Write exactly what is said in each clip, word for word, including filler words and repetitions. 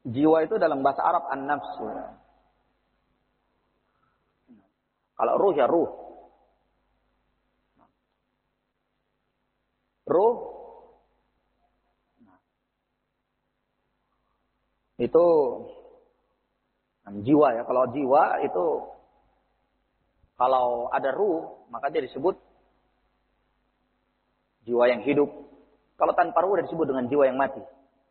Jiwa itu dalam bahasa Arab an-nafsu. Kalau ruh ya ruh. Ruh itu jiwa ya. Kalau jiwa itu kalau ada ruh maka dia disebut jiwa yang hidup. Kalau tanpa ruh dia disebut dengan jiwa yang mati.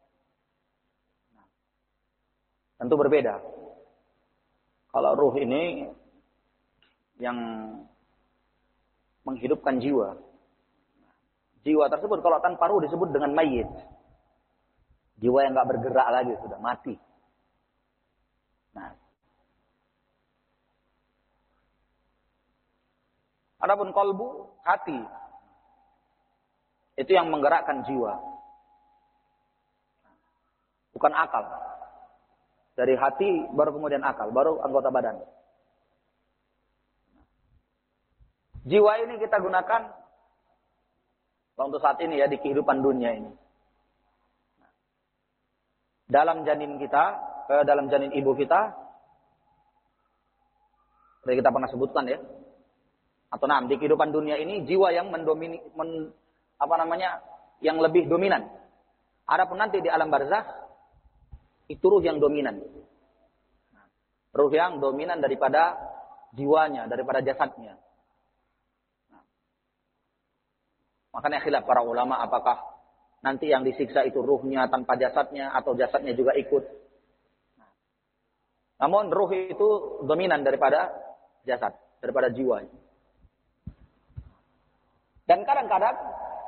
Tentu berbeda. Kalau ruh ini yang menghidupkan jiwa. Jiwa tersebut kalau tanpa ruh disebut dengan mayit. Jiwa yang nggak bergerak lagi, sudah mati. Nah. Adapun qalbu, hati. Itu yang menggerakkan jiwa. Bukan akal. Dari hati baru kemudian akal, baru anggota badan. Jiwa ini kita gunakan untuk saat ini ya di kehidupan dunia ini. Dalam janin kita, eh, dalam janin ibu kita, seperti kita pernah sebutkan ya, atau nah di kehidupan dunia ini jiwa yang mendomini, men, apa namanya, yang lebih dominan. Adapun nanti di alam barzakh itu ruh yang dominan. Ruh yang dominan daripada jiwanya, daripada jasadnya. Makanya khilaf para ulama apakah nanti yang disiksa itu ruhnya tanpa jasadnya atau jasadnya juga ikut. Namun ruh itu dominan daripada jasad, daripada jiwa. Dan kadang-kadang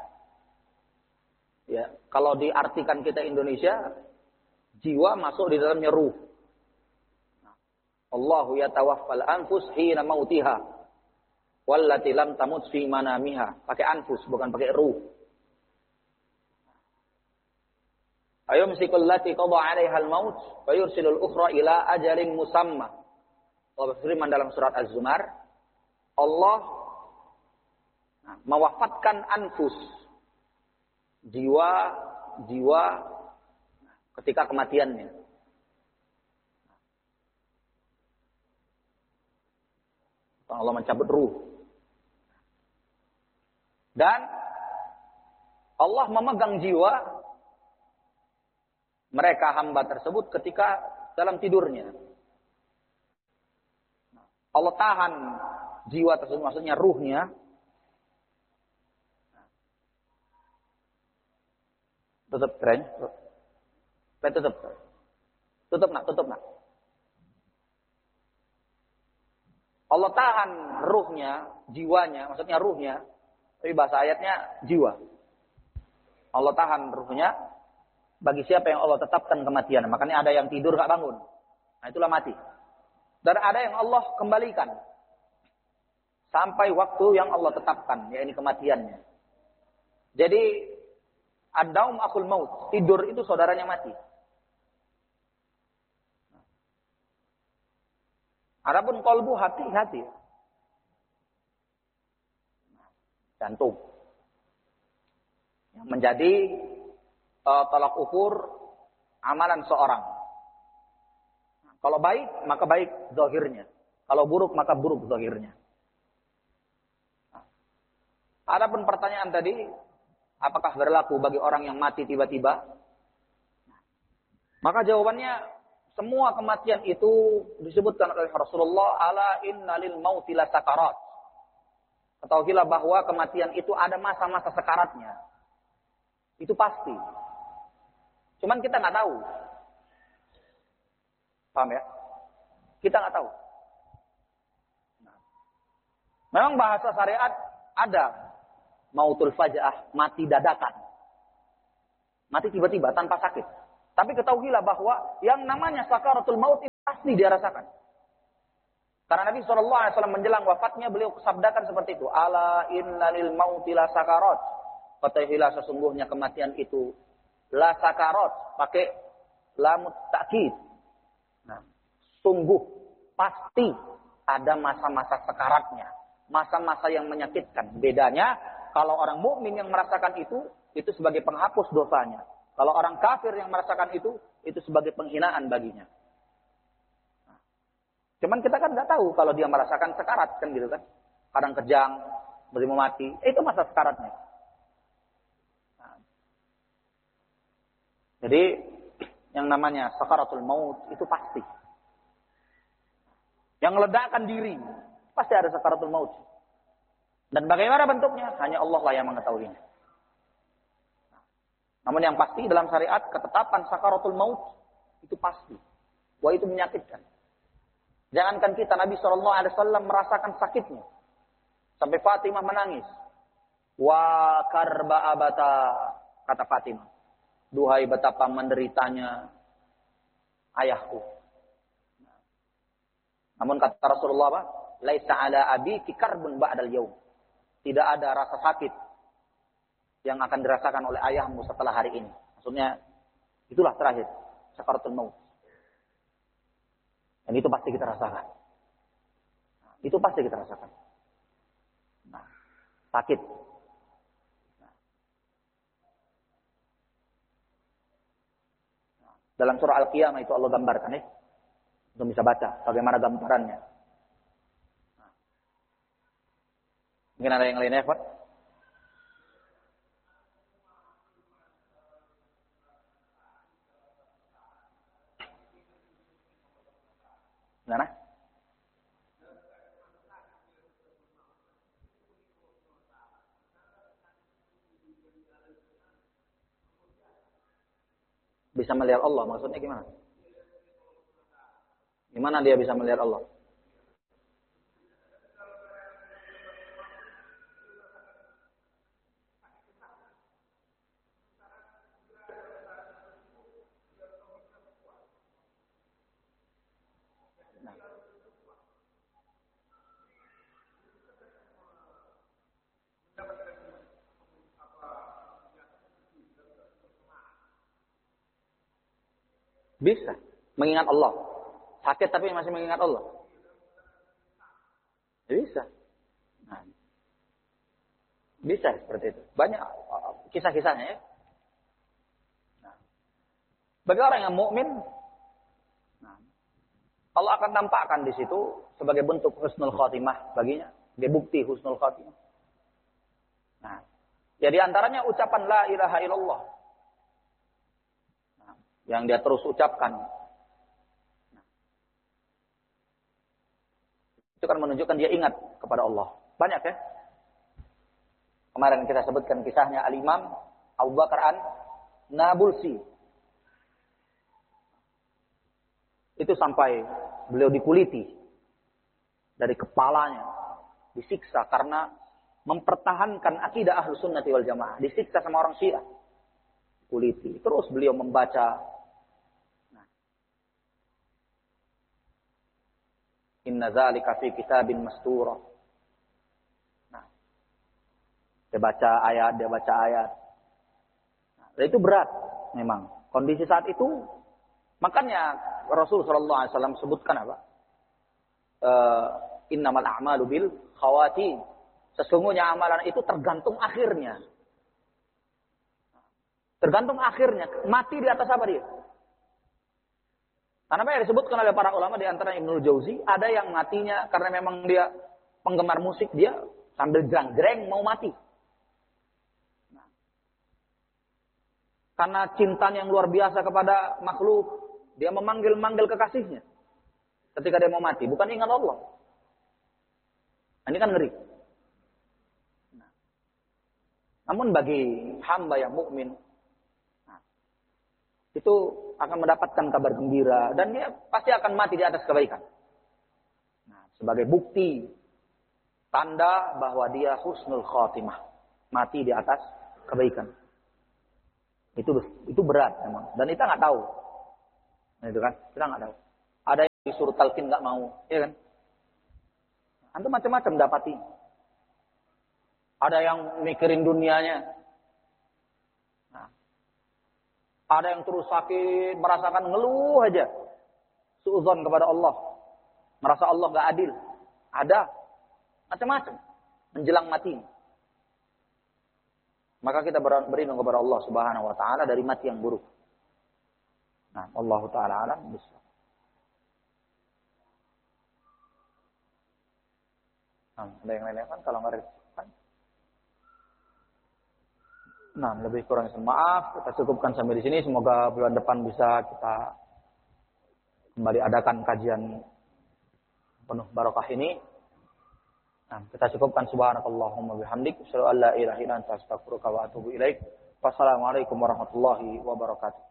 ya, kalau diartikan kita Indonesia, jiwa masuk di dalamnya ruh. Allahu yatawaffal anfus hina mautiha wallati lam tamut fi manamiha. Pakai anfus bukan pakai ruh. Ayumsikul lati qada 'alaiha al-maut wa yursilul ukhra ila ajalin musamma. Allah berfirman dalam surat Az-Zumar, Allah mewafatkan anfus, jiwa jiwa ketika kematiannya. Allah mencabut ruh. Dan Allah memegang jiwa mereka hamba tersebut ketika dalam tidurnya. Allah tahan jiwa tersebut, maksudnya ruhnya. Tutup keren. Tutup. Tutup nak, tutup nak. Allah tahan ruhnya, jiwanya, maksudnya ruhnya. Tapi bahasa ayatnya jiwa. Allah tahan ruhnya bagi siapa yang Allah tetapkan kematian. Makanya ada yang tidur gak bangun. Nah itulah mati. Dan ada yang Allah kembalikan. Sampai waktu yang Allah tetapkan, yaitu kematiannya. Jadi, ad-daum akhul maut. Tidur itu saudaranya mati. Adapun qalbu, hati-hati. Jantung. Yang menjadi uh, tolak ukur amalan seorang. Kalau baik, maka baik zahirnya. Kalau buruk, maka buruk zahirnya. Adapun pertanyaan tadi, apakah berlaku bagi orang yang mati tiba-tiba? Maka jawabannya, semua kematian itu disebutkan oleh Rasulullah, ala innalil mauti la sakarat. Ketahuilah bahwa kematian itu ada masa-masa sekaratnya. Itu pasti. Cuman kita nggak tahu. Paham ya? Kita nggak tahu. Memang bahasa syariat ada mautul faja'ah, mati dadakan. Mati tiba-tiba tanpa sakit. Tapi ketahuilah bahwa yang namanya sakaratul maut itu pasti dia rasakan. Karena Nabi shallallahu alaihi wasallam menjelang wafatnya beliau sabdakan seperti itu. Ala innalil mauti la sakarat. Ketahuilah sesungguhnya kematian itu la sakarat. Pakai lamut takkid. Nah, sungguh pasti ada masa-masa sekaratnya. Masa-masa yang menyakitkan. Bedanya kalau orang mukmin yang merasakan itu, itu sebagai penghapus dosanya. Kalau orang kafir yang merasakan itu, itu sebagai penghinaan baginya. Cuman kita kan nggak tahu kalau dia merasakan sekarat kan gitu kan. Kadang kejang, beri mau mati, eh, itu masa sekaratnya. Nah. Jadi yang namanya sakaratul maut itu pasti. Yang meledakkan diri, pasti ada sakaratul maut. Dan bagaimana bentuknya? Hanya Allah lah yang mengetahuinya. Namun yang pasti dalam syariat ketetapan sakaratul maut itu pasti. Wah, itu menyakitkan. Jangankan kita, Nabi shallallahu alaihi wasallam merasakan sakitnya. Sampai Fatimah menangis. Wa karba abata, kata Fatimah. Duhai betapa menderitanya ayahku. Namun kata Rasulullah apa? Laisa ala abiki karbun ba'dal yaum. Tidak ada rasa sakit yang akan dirasakan oleh ayahmu setelah hari ini. Maksudnya, itulah terakhir. Sakaratul maut. Dan itu pasti kita rasakan. Nah, itu pasti kita rasakan. Nah, sakit. Nah. Dalam surah Al-Qiyamah itu Allah gambarkan ya. Untuk bisa baca bagaimana gambarannya. Nah. Mungkin ada yang lainnya, Pak? Gimana? Bisa melihat Allah, maksudnya gimana? Gimana dia bisa melihat Allah? Bisa mengingat Allah. Sakit tapi masih mengingat Allah. Bisa. Nah, bisa seperti itu. Banyak kisah-kisahnya ya. Nah, bagi orang yang mukmin, nah, Allah akan tampakkan di situ sebagai bentuk husnul khatimah baginya, sebagai bukti husnul khatimah. Nah, ya di antaranya ucapan la ilaha illallah. Nah, yang dia terus ucapkan. Nah, itu kan menunjukkan dia ingat kepada Allah. Banyak ya. Kemarin kita sebutkan kisahnya Al-Imam Abu Bakar An-Nabulsi. Itu sampai beliau dikuliti dari kepalanya, disiksa karena mempertahankan akidah Ahlus Sunnah wal Jamaah, disiksa sama orang Syiah. Kuliti. Terus beliau membaca nah, Inna dzalika fi kitabin mastura. Nah, dia baca ayat, dia baca ayat. Nah, itu berat memang. Kondisi saat itu makanya Rasul sallallahu alaihi wasallam sebutkan apa? Uh, innamal a'malu bil khawatim. Sesungguhnya amalan itu tergantung akhirnya. Tergantung akhirnya. Mati di atas apa dia? Karena apa yang disebutkan oleh para ulama di antara Ibnul Jauzi, ada yang matinya karena memang dia penggemar musik, dia sambil janggreng mau mati. Nah, karena cintanya yang luar biasa kepada makhluk, dia memanggil-manggil kekasihnya ketika dia mau mati, bukan ingat Allah. Ini kan ngeri. Nah, namun bagi hamba yang mukmin, nah, itu akan mendapatkan kabar gembira dan dia pasti akan mati di atas kebaikan. Nah, sebagai bukti tanda bahwa dia husnul khatimah, mati di atas kebaikan. Itu itu berat memang dan kita nggak tahu. Nah, itu kan, kita nggak tahu. Ada yang disuruh talqin nggak mau, ya kan? Antum macam-macam dapati. Ada yang mikirin dunianya. Nah, ada yang terus sakit, merasakan ngeluh aja, suudzon kepada Allah, merasa Allah nggak adil. Ada macam-macam menjelang mati. Maka kita berlindung kepada Allah Subhanahu wa taala dari mati yang buruk. Nah, Allah taala alam bisa. Nah, ada yang lain kan kalau nggak kan. Nah, lebih kurang maaf, kita cukupkan sampai di sini. Semoga bulan depan bisa kita kembali adakan kajian penuh barokah ini. Nah, kita cukupkan subhanakallahumma bihamdik, asyhadu an la ilaha illa anta astaghfiruka wa atubu ilaik. Wassalamualaikum warahmatullahi wabarakatuh.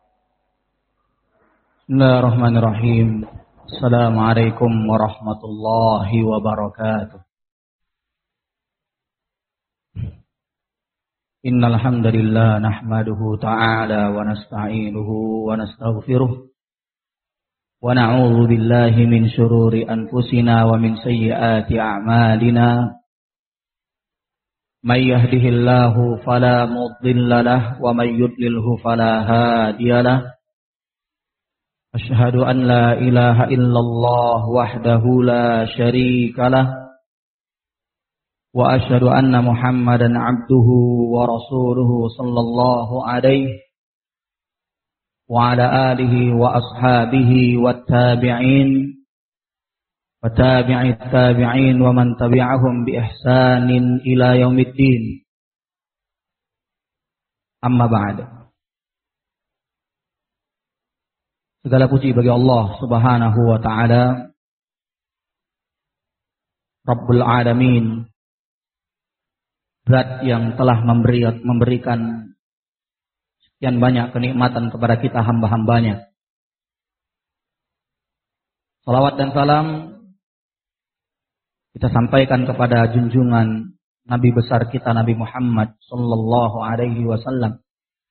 Bismillahirrahmanirrahim. Assalamualaikum warahmatullahi wabarakatuh. Innal hamdalillah nahmaduhu ta'ala wa nasta'inuhu wa nastaghfiruh wa na'udzu billahi min shururi anfusina wa min sayyiati a'malina. May yahdihillahu fala mudilla lahu wa may yudlilhu fala hadiya lahu. Asyhadu an la ilaha illallah wahdahu la syarika lahu wa asyhadu anna Muhammadan abduhu wa rasuluhu sallallahu alaihi wa ala alihi wa ashabihi wat tabi'in wa tabi'it tabi'in wa man tabi'ahum bi ihsanin ila yaumiddin. Amma ba'd. Segala puji bagi Allah Subhanahu wa taala, Rabbul Alamin, Zat yang telah memberi, memberikan sekian banyak kenikmatan kepada kita hamba-hambanya. Salawat dan salam kita sampaikan kepada junjungan Nabi besar kita Nabi Muhammad sallallahu alaihi wasallam.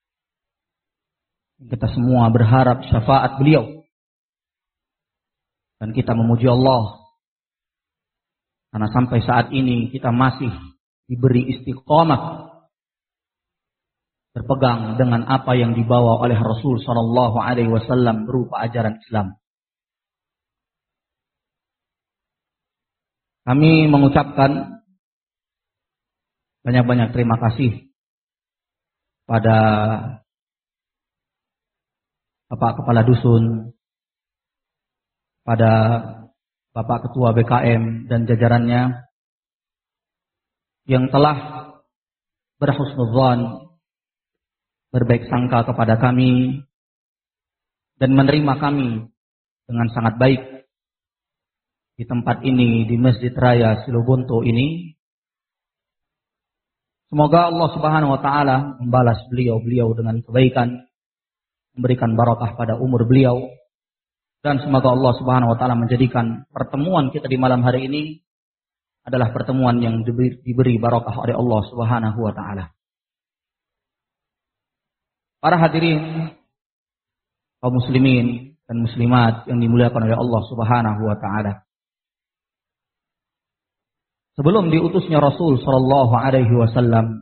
Kita semua berharap syafaat beliau. Dan kita memuji Allah karena sampai saat ini kita masih diberi istiqamah berpegang dengan apa yang dibawa oleh Rasul sallallahu alaihi wasallam berupa ajaran Islam. Kami mengucapkan banyak-banyak terima kasih pada Bapak Kepala Dusun, pada Bapak Ketua B K M dan jajarannya yang telah berhusnudzon, berbaik sangka kepada kami dan menerima kami dengan sangat baik di tempat ini, di Masjid Raya Silobonto ini. Semoga Allah Subhanahu wa taala membalas beliau-beliau dengan kebaikan, memberikan barakah pada umur beliau, dan semoga Allah Subhanahu wa taala menjadikan pertemuan kita di malam hari ini adalah pertemuan yang diberi, diberi barakah oleh Allah Subhanahu wa taala. Para hadirin kaum muslimin dan muslimat yang dimuliakan oleh Allah Subhanahu wa taala. Sebelum diutusnya Rasul sallallahu alaihi wasallam,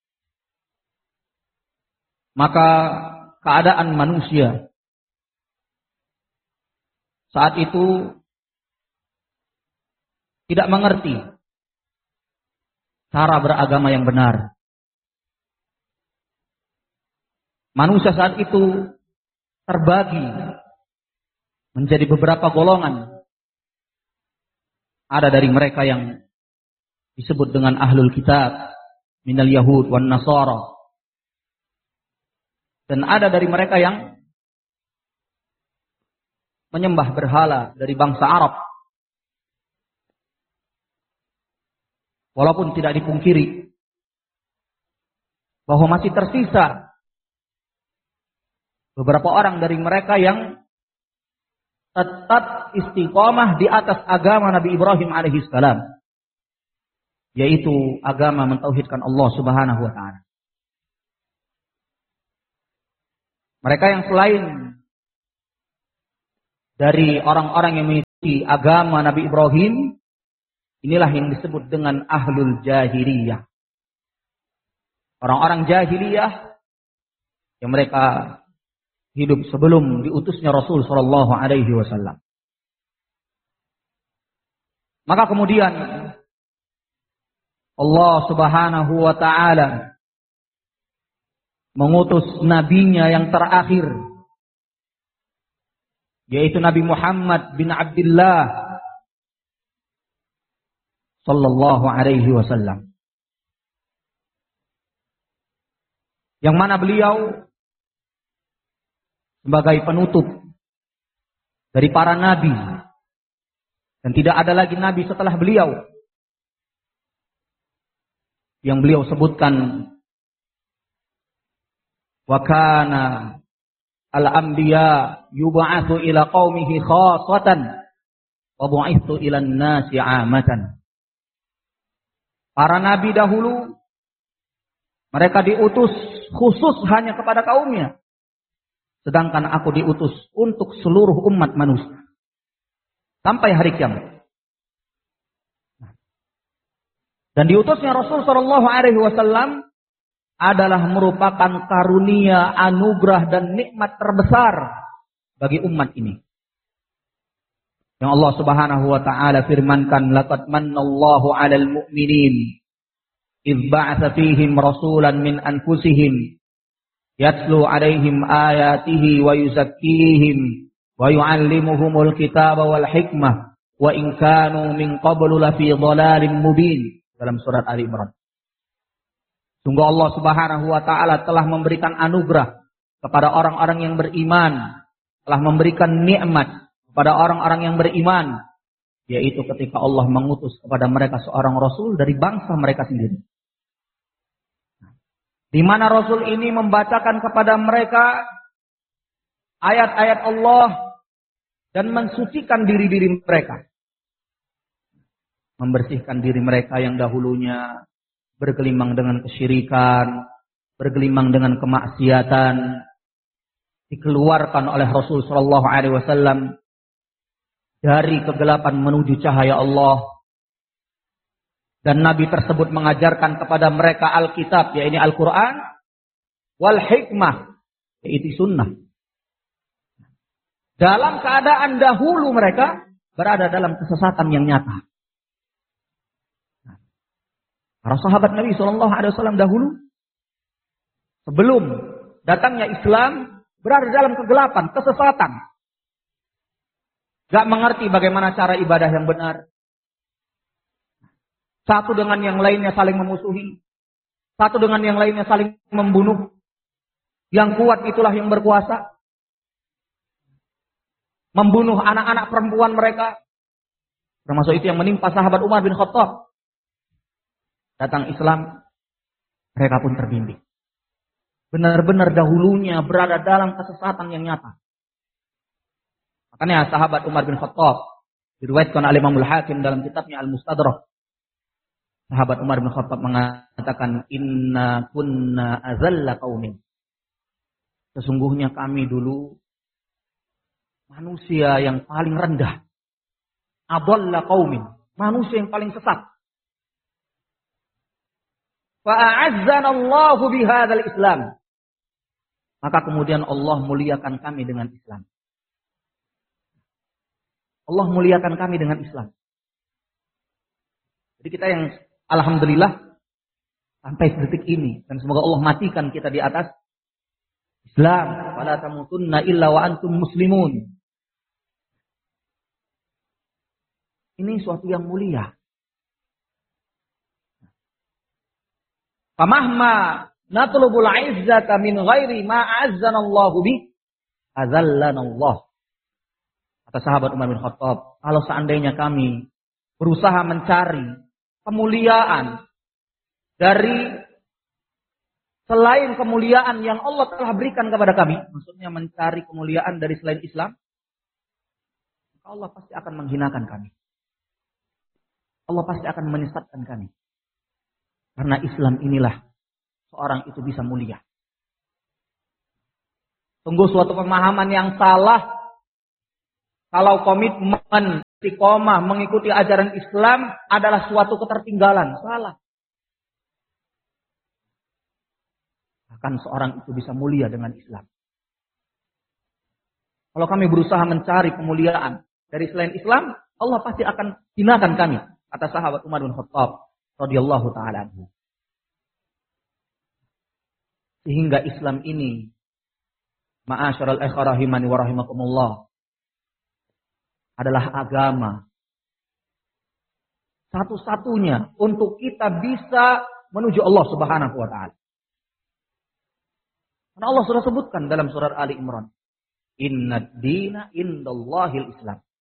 maka keadaan manusia saat itu tidak mengerti cara beragama yang benar. Manusia saat itu terbagi menjadi beberapa golongan. Ada dari mereka yang disebut dengan ahlul kitab, minal yahud wan nasara. Dan ada dari mereka yang menyembah berhala dari bangsa Arab. Walaupun tidak dipungkiri bahwa masih tersisa beberapa orang dari mereka yang tetap istiqomah di atas agama Nabi Ibrahim alaihissalam, yaitu agama mentauhidkan Allah Subhanahu wa taala. Mereka yang selain dari orang-orang yang mengikuti agama Nabi Ibrahim, inilah yang disebut dengan ahlul jahiliyah. Orang-orang jahiliyah yang mereka hidup sebelum diutusnya Rasul sallallahu alaihi wasallam. Maka kemudian Allah Subhanahu wa taala mengutus nabinya yang terakhir, yaitu Nabi Muhammad bin Abdullah sallallahu alaihi wasallam, yang mana beliau sebagai penutup dari para nabi, dan tidak ada lagi nabi setelah beliau, yang beliau sebutkan, wa kana al-anbiya yub'atsu ila qaumihi khassatan wa bu'itsu ila an-nasi 'amatan. Para nabi dahulu mereka diutus khusus hanya kepada kaumnya, sedangkan aku diutus untuk seluruh umat manusia sampai hari kiamat. Dan diutusnya Rasul sallallahu alaihi wasallam adalah merupakan karunia, anugerah dan nikmat terbesar bagi umat ini. Yang Allah Subhanahu wa taala firmankan, laqad mannallahu 'alal mu'minin idz ba'atsa fihim rasulan min anfusihim yatlu 'alaihim ayatihi wa yuzakkihim wa yu'allimuhumul kitaba wal hikmah wa in kanu min qablu lafi dhalalin mubin. Dalam surat Ali Imran. Sungguh Allah Subhanahu wa taala telah memberikan anugerah kepada orang-orang yang beriman, telah memberikan nikmat kepada orang-orang yang beriman, yaitu ketika Allah mengutus kepada mereka seorang rasul dari bangsa mereka sendiri. Di mana rasul ini membacakan kepada mereka ayat-ayat Allah dan mensucikan diri-diri mereka. Membersihkan diri mereka yang dahulunya bergelimang dengan kesyirikan, bergelimang dengan kemaksiatan, dikeluarkan oleh Rasul sallallahu alaihi wasallam dari kegelapan menuju cahaya Allah. Dan Nabi tersebut mengajarkan kepada mereka Alkitab, yaitu Al-Quran, wal hikmah, yaitu sunnah. Dalam keadaan dahulu mereka berada dalam kesesatan yang nyata. Para sahabat Nabi shallallahu alaihi wasallam dahulu, sebelum datangnya Islam, berada dalam kegelapan, kesesatan. Gak mengerti bagaimana cara ibadah yang benar. Satu dengan yang lainnya saling memusuhi. Satu dengan yang lainnya saling membunuh. Yang kuat itulah yang berkuasa. Membunuh anak-anak perempuan mereka. Termasuk itu yang menimpa sahabat Umar bin Khattab. Datang Islam, mereka pun terbimbing. Benar-benar dahulunya berada dalam kesesatan yang nyata. Makanya sahabat Umar bin Khattab diriwayatkan oleh Imam Al-Hakim dalam kitabnya Al-Mustadrak. Sahabat Umar bin Khattab mengatakan, inna kunna azalla qaumin. Sesungguhnya kami dulu manusia yang paling rendah. Adalla qaumin, manusia yang paling sesat. Fa'azzanallahu bihadzal Islam. Maka kemudian Allah muliakan kami dengan Islam. Allah muliakan kami dengan Islam. Jadi kita yang alhamdulillah sampai detik ini, dan semoga Allah matikan kita di atas Islam. Wala tamutunna illa wa antum muslimun. Ini suatu yang mulia. Famahma natlubul izzata min ghairi ma azzanallahu bi azallanallah. Kata sahabat Umar bin Khattab, kalau seandainya kami berusaha mencari kemuliaan dari selain kemuliaan yang Allah telah berikan kepada kami, maksudnya mencari kemuliaan dari selain Islam, maka Allah pasti akan menghinakan kami. Allah pasti akan menyesatkan kami. Karena Islam inilah seorang itu bisa mulia. Sungguh suatu pemahaman yang salah kalau komitmen istiqomah mengikuti ajaran Islam adalah suatu ketertinggalan. Salah. Bahkan seorang itu bisa mulia dengan Islam. Kalau kami berusaha mencari kemuliaan dari selain Islam, Allah pasti akan hinakan kami. Kata sahabat Umar bin Khattab radhiyallahu taala anhu. Sehingga Islam ini, ma'asyiral ikhwah rahimani wa rahimakumullah, adalah agama satu-satunya untuk kita bisa menuju Allah Subhanahu wa taala. Karena Allah sudah sebutkan dalam surat Ali Imran, "Innad dina indallahil Islam."